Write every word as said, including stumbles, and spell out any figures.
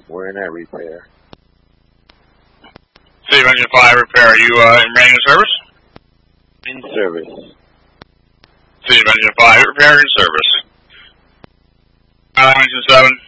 We're in that repair. City of Engine five repair. Are you uh, in manual service? In service. City of Engine five repair in service. Uh, Engine seven.